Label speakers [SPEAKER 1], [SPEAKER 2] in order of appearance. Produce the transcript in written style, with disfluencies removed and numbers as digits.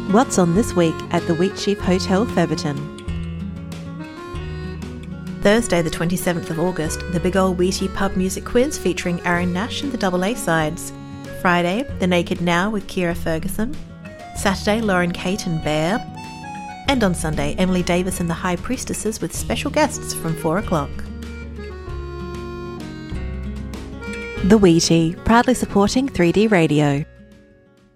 [SPEAKER 1] What's on this week at the Wheatsheaf Hotel, Theberton? Thursday the 27th of August, the Big Ol' Wheatie Pub Music Quiz featuring Aaron Nash and the Double A Sides. Friday, The Naked Now with Kira Ferguson. Saturday, Lauren Kate and Bear. And on Sunday, Emily Davis and the High Priestesses with special guests from 4 o'clock. The Wheatie, proudly supporting 3D Radio.